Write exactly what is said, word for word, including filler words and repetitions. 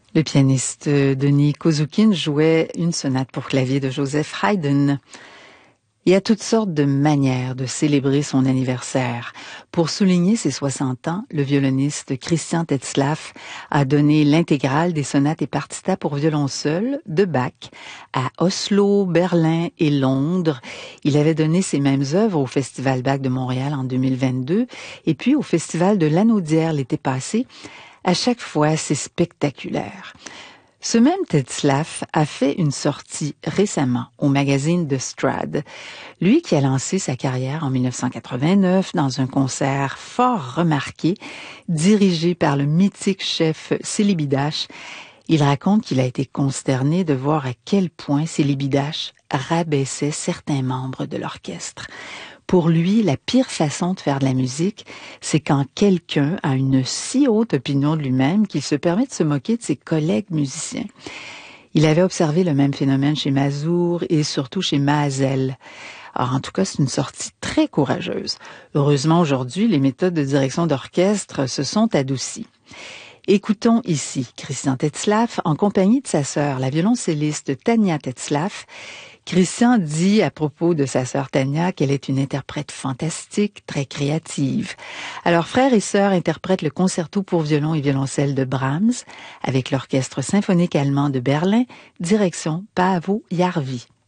Le pianiste Denis Kozoukin jouait une sonate pour clavier de Joseph Haydn. Il y a toutes sortes de manières de célébrer son anniversaire. Pour souligner ses soixante ans, le violoniste Christian Tetzlaff a donné l'intégrale des sonates et partitas pour violon seul de Bach à Oslo, Berlin et Londres. Il avait donné ces mêmes œuvres au Festival Bach de Montréal en deux mille vingt-deux et puis au Festival de Lanaudière l'été passé. À chaque fois, c'est spectaculaire. Ce même Tetzlaff a fait une sortie récemment au magazine The Strad. Lui qui a lancé sa carrière en dix-neuf cent quatre-vingt-neuf dans un concert fort remarqué, dirigé par le mythique chef Célibidache. Il raconte qu'il a été consterné de voir à quel point Célibidache rabaissait certains membres de l'orchestre. Pour lui, la pire façon de faire de la musique, c'est quand quelqu'un a une si haute opinion de lui-même qu'il se permet de se moquer de ses collègues musiciens. Il avait observé le même phénomène chez Mazur et surtout chez Mazel. Alors, en tout cas, c'est une sortie très courageuse. Heureusement, aujourd'hui, les méthodes de direction d'orchestre se sont adoucies. Écoutons ici Christian Tetzlaff en compagnie de sa sœur, la violoncelliste Tania Tetzlaff. Christian dit à propos de sa sœur Tania qu'elle est une interprète fantastique, très créative. Alors, frère et sœur interprètent le concerto pour violon et violoncelle de Brahms avec l'orchestre symphonique allemand de Berlin, direction Paavo Järvi.